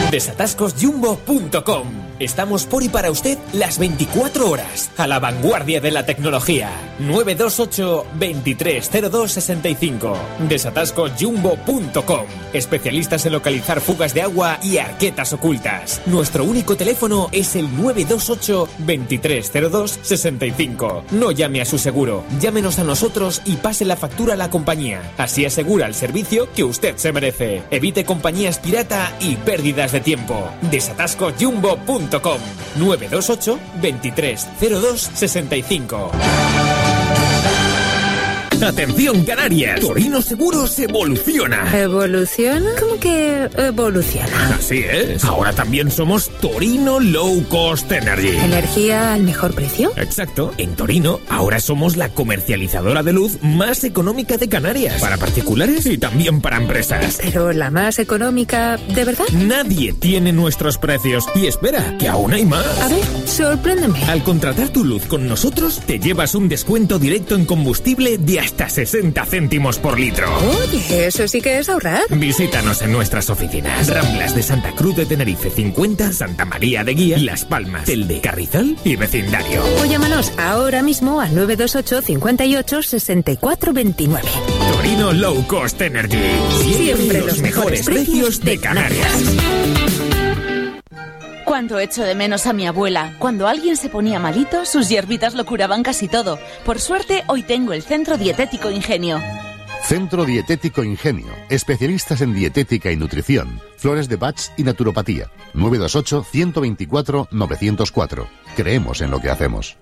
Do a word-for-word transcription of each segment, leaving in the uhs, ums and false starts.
desatascos jumbo punto com. Estamos por y para usted las veinticuatro horas, a la vanguardia de la tecnología. nueve dos ocho, veintitrés cero dos sesenta y cinco. desatascos jumbo punto com. Especialistas en localizar fugas de agua y arquetas ocultas. Nuestro único teléfono es el nueve dos ocho, veintitrés cero dos sesenta y cinco. No llame a su seguro, llámenos a nosotros y pase la factura a la compañía. Así asegura el servicio que usted se merece. Evite compañías pirata y pérdidas de tiempo. desatascos jumbo punto com. nueve dos ocho, veintitrés cero dos sesenta y cinco. Atención Canarias, Torino Seguros evoluciona. ¿Evoluciona? ¿Cómo que evoluciona? Así es. Ahora también somos Torino Low Cost Energy. ¿Energía al mejor precio? Exacto. En Torino ahora somos la comercializadora de luz más económica de Canarias. Para particulares y también para empresas. Pero la más económica, ¿de verdad? Nadie tiene nuestros precios. Y espera, que aún hay más. A ver, sorpréndeme. Al contratar tu luz con nosotros, te llevas un descuento directo en combustible de hasta sesenta céntimos por litro. Oye, eso sí que es ahorrar. Visítanos en nuestras oficinas. Ramblas de Santa Cruz de Tenerife cincuenta, Santa María de Guía, Las Palmas, Telde, Carrizal y vecindario. O llámanos ahora mismo al nueve dos ocho, cincuenta y ocho, sesenta y cuatro veintinueve. Torino Low Cost Energy. Siempre, Siempre los, los mejores precios de Canarias. Cuando echo de menos a mi abuela, cuando alguien se ponía malito, sus hierbitas lo curaban casi todo. Por suerte, hoy tengo el Centro Dietético Ingenio. Centro Dietético Ingenio. Especialistas en dietética y nutrición. Flores de Bach y naturopatía. nueve dos ocho, ciento veinticuatro, novecientos cuatro. Creemos en lo que hacemos.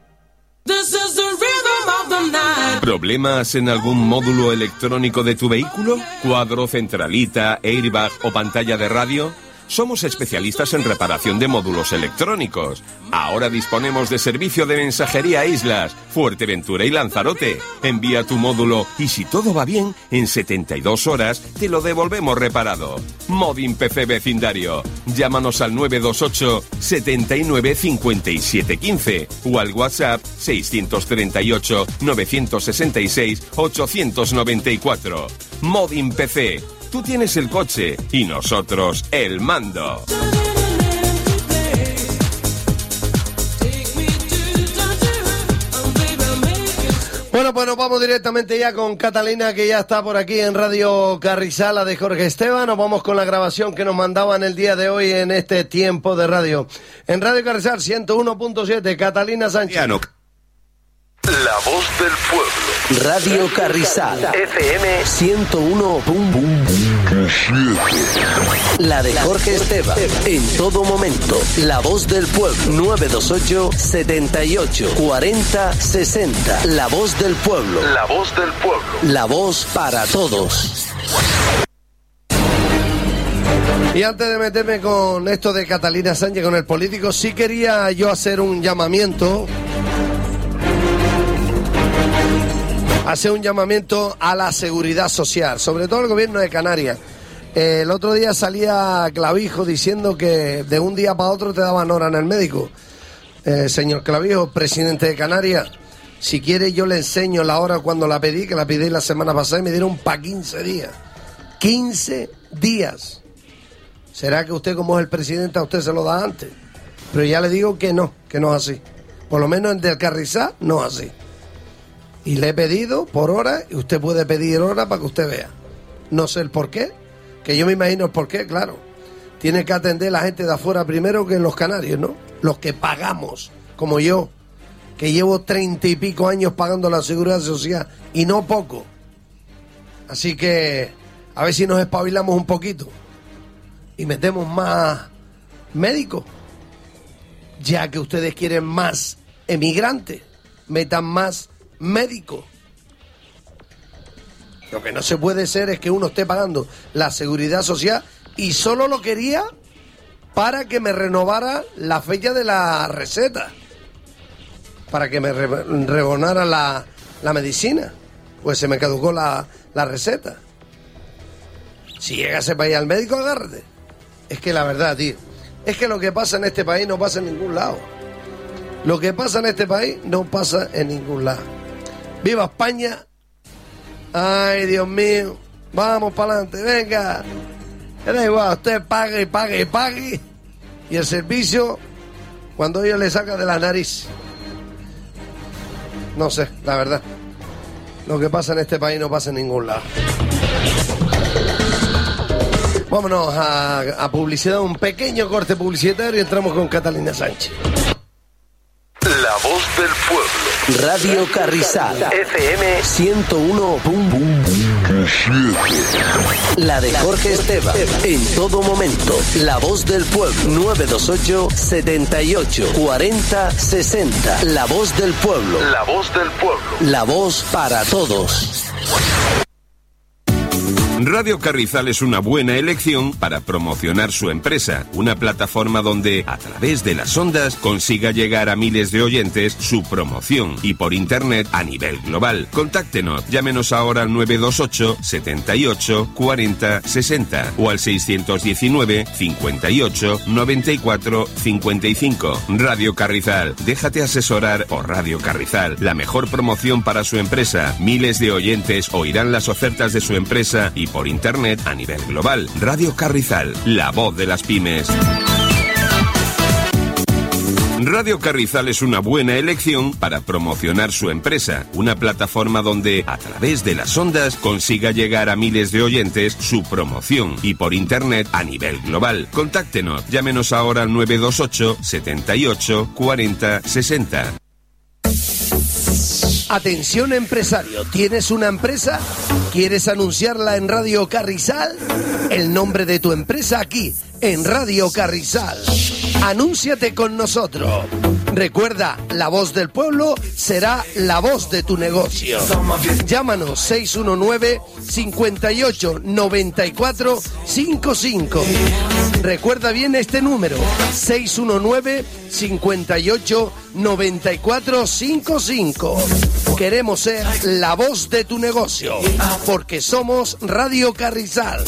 ¿Problemas en algún módulo electrónico de tu vehículo? ¿Cuadro, centralita, airbag o pantalla de radio? Somos especialistas en reparación de módulos electrónicos. Ahora disponemos de servicio de mensajería a Islas, Fuerteventura y Lanzarote. Envía tu módulo y si todo va bien, en setenta y dos horas te lo devolvemos reparado. Modin P C Vecindario. Llámanos al nueve dos ocho, setenta y nueve, cincuenta y siete quince o al WhatsApp seiscientos treinta y ocho, novecientos sesenta y seis, ochocientos noventa y cuatro. Modin P C. Tú tienes el coche y nosotros el mando. Bueno, pues nos vamos directamente ya con Catalina, que ya está por aquí en Radio Carrizal, la de Jorge Esteban. Nos vamos con la grabación que nos mandaban el día de hoy en este tiempo de radio. En Radio Carrizal ciento uno punto siete, Catalina Sánchez. La voz del pueblo. Radio Carrizal. F M ciento uno punto siete. La de Jorge Esteban. En todo momento. La voz del pueblo. nueve dos ocho, setenta y ocho, cuarenta, sesenta. La voz del pueblo. La voz del pueblo. La voz para todos. Y antes de meterme con esto de Catalina Sánchez, con el político, sí quería yo hacer un llamamiento. Hace un llamamiento a la seguridad social, sobre todo el gobierno de Canarias. Eh, el otro día salía Clavijo diciendo que de un día para otro te daban hora en el médico. Eh, señor Clavijo, presidente de Canarias, si quiere yo le enseño la hora cuando la pedí, que la pedí la semana pasada y me dieron para quince días. quince días. ¿Será que usted, como es el presidente, a usted se lo da antes? Pero ya le digo que no, que no es así. Por lo menos en Del Carrizal no es así. Y le he pedido por hora, y usted puede pedir hora para que usted vea. No sé el por qué, que yo me imagino el por qué, claro. Tiene que atender la gente de afuera primero que los canarios, ¿no? Los que pagamos, como yo, que llevo treinta y pico años pagando la seguridad social, y no poco. Así que, a ver si nos espabilamos un poquito y metemos más médicos. Ya que ustedes quieren más emigrantes, metan más médico. Lo que no se puede ser es que uno esté pagando la seguridad social y solo lo quería para que me renovara la fecha de la receta, para que me re rebonara la, la medicina, pues se me caducó la, la receta. Si llega a ese país al médico, agárrate. Es que la verdad, tío, es que lo que pasa en este país no pasa en ningún lado. Lo que pasa en este país no pasa en ningún lado. ¡Viva España! ¡Ay, Dios mío! ¡Vamos para adelante! ¡Venga! Da igual, usted pague, pague, pague. Y el servicio, cuando ellos le sacan de la nariz. No sé, la verdad. Lo que pasa en este país no pasa en ningún lado. Vámonos a, a publicidad, un pequeño corte publicitario y entramos con Catalina Sánchez. La voz del pueblo. Radio Carrizal. F M ciento uno punto siete. La de Jorge Esteban. En todo momento. La voz del pueblo. nueve dos ocho, setenta y ocho, cuarenta, sesenta. La voz del pueblo. La voz del pueblo. La voz para todos. Radio Carrizal es una buena elección para promocionar su empresa, una plataforma donde, a través de las ondas, consiga llegar a miles de oyentes su promoción y por internet a nivel global. Contáctenos, llámenos ahora al nueve dos ocho, setenta y ocho, cuarenta, sesenta o al seiscientos diecinueve, cincuenta y ocho, noventa y cuatro, cincuenta y cinco. Radio Carrizal, déjate asesorar por Radio Carrizal, la mejor promoción para su empresa. Miles de oyentes oirán las ofertas de su empresa y por internet a nivel global. Radio Carrizal, la voz de las pymes. Radio Carrizal es una buena elección para promocionar su empresa, una plataforma donde, a través de las ondas, consiga llegar a miles de oyentes su promoción y por internet a nivel global. Contáctenos, llámenos ahora al nueve dos ocho, setenta y ocho, cuarenta, sesenta. Atención empresario, ¿tienes una empresa? ¿Quieres anunciarla en Radio Carrizal? El nombre de tu empresa aquí, en Radio Carrizal. Anúnciate con nosotros. Recuerda, la voz del pueblo será la voz de tu negocio. Llámanos seis uno nueve, cincuenta y ocho, noventa y cuatro, cincuenta y cinco. Recuerda bien este número, seis uno nueve, cincuenta y ocho, noventa y cuatro, cincuenta y cinco. Queremos ser la voz de tu negocio, porque somos Radio Carrizal.